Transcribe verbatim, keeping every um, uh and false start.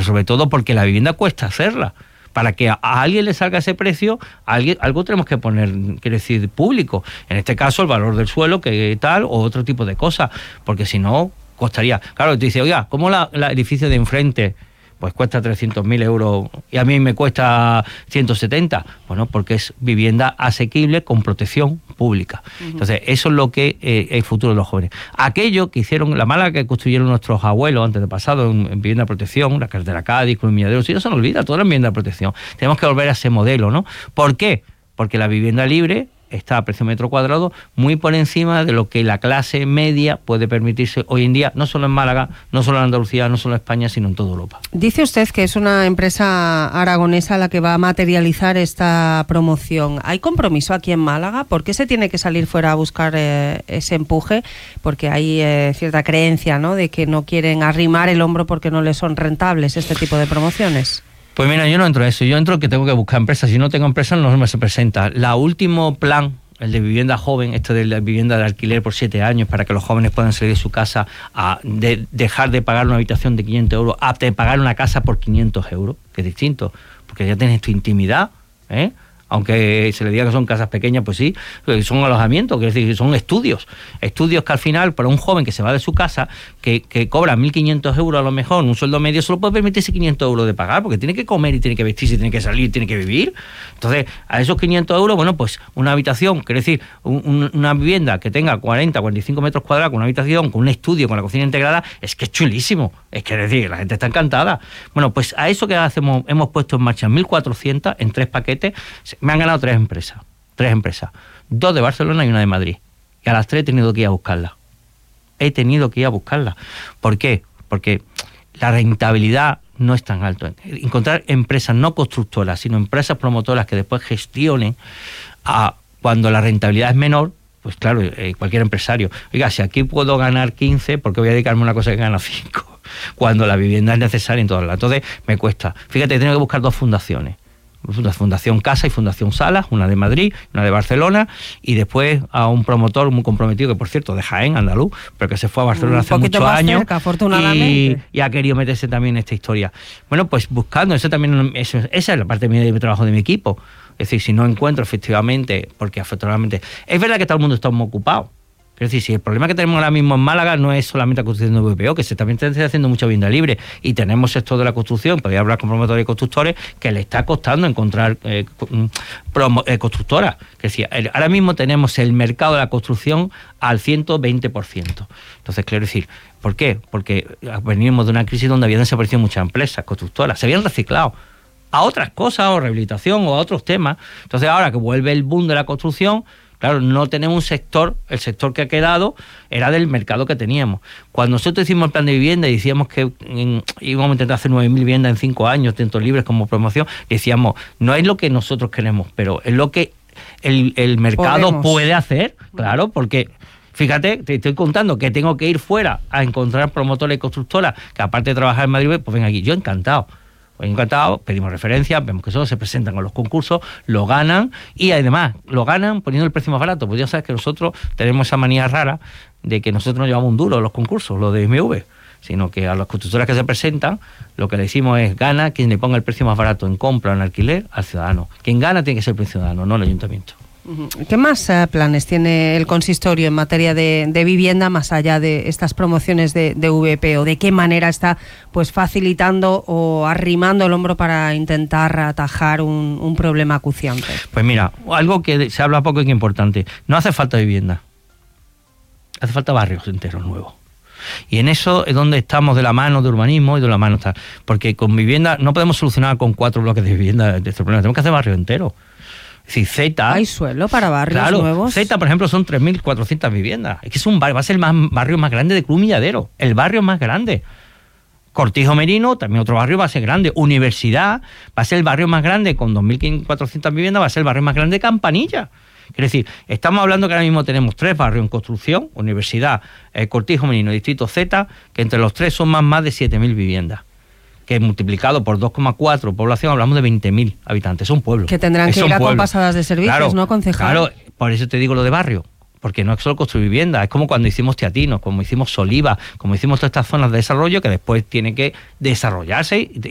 pero sobre todo porque la vivienda cuesta hacerla. Para que a alguien le salga ese precio, a alguien, algo tenemos que poner, quiero decir, público. En este caso, el valor del suelo, que tal, o otro tipo de cosas, porque si no, costaría. Claro, te dice, oiga, ¿cómo la, la edificio de enfrente pues cuesta trescientos mil euros y a mí me cuesta ciento setenta? Bueno, porque es vivienda asequible con protección pública. Uh-huh. Entonces, eso es lo que eh, es el futuro de los jóvenes. Aquello que hicieron, la Málaga que construyeron nuestros abuelos antes de pasado en, en vivienda de protección, la carretera Cádiz, con el Milladero, si no se nos olvida, toda la vivienda de protección. Tenemos que volver a ese modelo, ¿no? ¿Por qué? Porque la vivienda libre está a precio metro cuadrado muy por encima de lo que la clase media puede permitirse hoy en día, no solo en Málaga, no solo en Andalucía, no solo en España, sino en toda Europa. Dice usted que es una empresa aragonesa la que va a materializar esta promoción. ¿Hay compromiso aquí en Málaga? ¿Por qué se tiene que salir fuera a buscar eh, ese empuje? Porque hay eh, cierta creencia, ¿no?, de que no quieren arrimar el hombro porque no les son rentables este tipo de promociones. Pues mira, yo no entro a eso, yo entro que tengo que buscar empresas. Si no tengo empresas, no me se presenta. La último plan, el de vivienda joven, esto de la vivienda de alquiler por siete años, para que los jóvenes puedan salir de su casa, a de dejar de pagar una habitación de quinientos euros, a de pagar una casa por quinientos euros, que es distinto, porque ya tienes tu intimidad, ¿eh? Aunque se le diga que son casas pequeñas, pues sí, son alojamientos, que es decir, son estudios. Estudios que al final, para un joven que se va de su casa, que, que cobra mil quinientos euros a lo mejor, un sueldo medio, solo puede permitirse quinientos euros de pagar, porque tiene que comer y tiene que vestirse, tiene que salir, tiene que vivir. Entonces, a esos quinientos euros, bueno, pues una habitación, quiere decir, un, una vivienda que tenga cuarenta, cuarenta y cinco metros cuadrados, con una habitación, con un estudio, con la cocina integrada, es que es chulísimo. Es que, es decir, la gente está encantada. Bueno, pues a eso que hacemos, hemos puesto en marcha mil cuatrocientos en tres paquetes. Me han ganado tres empresas, tres empresas, dos de Barcelona y una de Madrid. Y a las tres he tenido que ir a buscarlas. He tenido que ir a buscarlas. ¿Por qué? Porque la rentabilidad no es tan alta. Encontrar empresas no constructoras, sino empresas promotoras que después gestionen a, cuando la rentabilidad es menor, pues claro, eh, cualquier empresario. Oiga, si aquí puedo ganar quince, ¿por qué voy a dedicarme a una cosa que gana cinco? Cuando la vivienda es necesaria en todas las. Entonces, me cuesta. Fíjate, he tenido que buscar dos fundaciones. Fundación Casa y Fundación Salas, una de Madrid, una de Barcelona, y después a un promotor muy comprometido, que por cierto de Jaén, andaluz, pero que se fue a Barcelona hace muchos años cerca, afortunadamente. Y, y ha querido meterse también en esta historia. Bueno, pues buscando, eso también, eso, esa es la parte de mi trabajo de mi equipo. Es decir, si no encuentro efectivamente, porque afortunadamente, es verdad que todo el mundo está muy ocupado. Es decir, si el problema que tenemos ahora mismo en Málaga no es solamente la construcción de V P O, que se también está haciendo mucha vivienda libre, y tenemos sector de la construcción, podría hablar con promotores y constructores, que le está costando encontrar eh, promo, eh, constructoras. Es decir, el, ahora mismo tenemos el mercado de la construcción al ciento veinte por ciento. Entonces, quiero decir, ¿por qué? Porque venimos de una crisis donde habían desaparecido muchas empresas constructoras, se habían reciclado a otras cosas, o rehabilitación, o a otros temas. Entonces, ahora que vuelve el boom de la construcción, claro, no tenemos un sector, el sector que ha quedado era del mercado que teníamos. Cuando nosotros hicimos el plan de vivienda y decíamos que en, íbamos a intentar hacer nueve mil viviendas en cinco años, centros libres como promoción, decíamos, no es lo que nosotros queremos, pero es lo que el, el mercado Podemos. puede hacer, claro, porque... Fíjate, te estoy contando que tengo que ir fuera a encontrar promotores y constructoras que aparte de trabajar en Madrid, pues ven aquí. Yo encantado. Pues encantado, pedimos referencias, vemos que solo se presentan con los concursos, lo ganan y además lo ganan poniendo el precio más barato. Pues ya sabes que nosotros tenemos esa manía rara de que nosotros no llevamos un duro a los concursos, los de M V, sino que a las constructoras que se presentan lo que le decimos es gana quien le ponga el precio más barato en compra o en alquiler al ciudadano. Quien gana tiene que ser el ciudadano, no el ayuntamiento. ¿Qué más uh, planes tiene el consistorio en materia de, de vivienda más allá de estas promociones de, de V P O? ¿De qué manera está pues facilitando o arrimando el hombro para intentar atajar un, un problema acuciante? Pues mira, algo que se habla poco y que es importante. No hace falta vivienda, hace falta barrios enteros nuevos. Y en eso es donde estamos de la mano de urbanismo y de la mano tal. Porque con vivienda no podemos solucionar con cuatro bloques de vivienda este problema, tenemos que hacer barrios enteros. Sí, Z. ¿Hay suelo para barrios claro, nuevos? Z, por ejemplo, son tres mil cuatrocientas viviendas. Es que es un barrio, va a ser el más, barrio más grande de Cruz Milladero. El barrio más grande. Cortijo Merino, también otro barrio, va a ser grande. Universidad, va a ser el barrio más grande con dos mil cuatrocientas viviendas, va a ser el barrio más grande de Campanilla. Es decir, estamos hablando que ahora mismo tenemos tres barrios en construcción, Universidad, eh, Cortijo Merino y Distrito Z, que entre los tres son más, más de siete mil viviendas. Que multiplicado por dos coma cuatro población hablamos de veinte mil habitantes, es un pueblo. Que tendrán es que ir acompasadas de servicios, claro, ¿no, concejal? Claro, por eso te digo lo de barrio, porque no es solo construir vivienda, es como cuando hicimos Teatinos, como hicimos Soliva, como hicimos todas estas zonas de desarrollo que después tienen que desarrollarse y